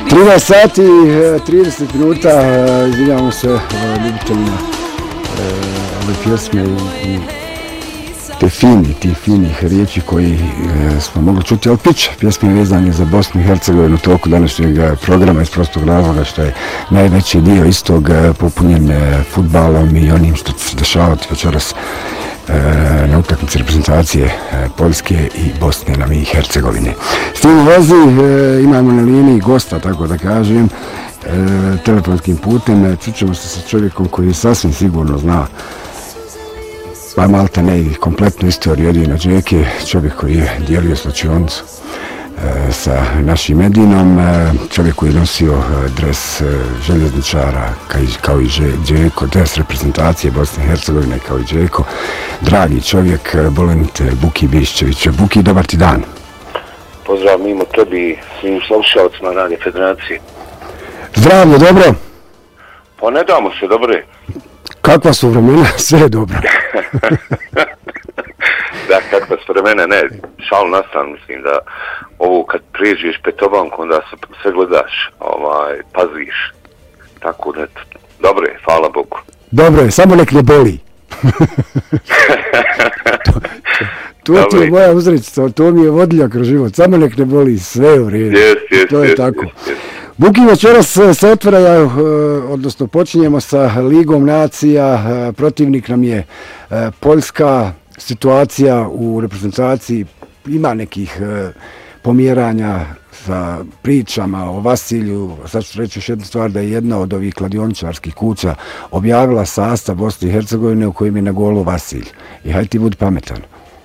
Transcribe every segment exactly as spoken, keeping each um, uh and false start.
trinaest sati, trideset minuta, izvinjavamo se ljubiteljima ove pjesme i te fini, ti finih riječi koji smo mogli čuti, ali piće pjesme vezane za Bosnu i Hercegovinu toku današnjeg programa iz prostog razloga što je najveći dio istog popunjen fudbalom i onim što će se dešavati večeras na utakmici reprezentacije Poljske i Bosne i Hercegovine. S tim u vezi imamo na liniji gosta, tako da kažem, telefonskim putem. Čućemo se sa čovjekom koji sasvim sigurno zna pa malte ne i kompletnu istoriju Edina Džeke, čovjek koji je dijelio slačionicu sa našim Edinom, čovjek koji je nosio dres željezničara kao i Džeko, dres reprezentacije Bosne i Hercegovine kao i Džeko, dragi čovjek, Bolenit Buki Bišćević. Buki, dobar ti dan. Pozdrav mimo tebi i svim slušalcima Radio Federacije. Zdravlje, dobro? Pa ne damo se, dobre. Kakva su vremena? Sve je dobro. Da, kakva su vremena, ne, šal nastan, mislim da ovo kad prijeđeš petobanku, onda se sve gledaš, ovaj, paziš, tako da, dobro je, hvala Bogu. Dobro je, samo nek ne boli. to, to, to je moja uzrečica, to mi je vodilja kroz život, samo nek ne boli, sve je u redu. Yes, yes, to je yes, tako. Yes, yes. Buki, večeras se otvara, odnosno počinjemo sa Ligom nacija, protivnik nam je Poljska, situacija u reprezentaciji, ima nekih pomjeranja sa pričama o Vasilju. Sad ću reći još jednu stvar, da je jedna od ovih kladioničarskih kuća objavila sastav Bosne i Hercegovine u kojem je na golu Vasilj. I hajde ti budi pametan.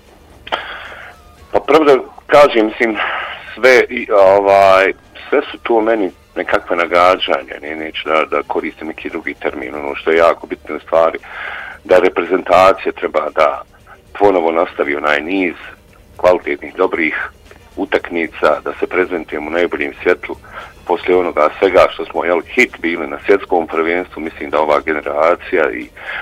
Pa prvo da kažem, mislim, sve, ovaj, sve su tu meni nekakve nagađanja, ne, neću da, da koristim neki drugi termin, ono što je jako bitno stvari, da reprezentacija treba da ponovo nastavi onaj niz kvalitetnih, dobrih utakmica, da se prezentujemo u najboljem svjetlu poslije onoga svega što smo jel, hit bili na svjetskom prvenstvu. Mislim da ova generacija i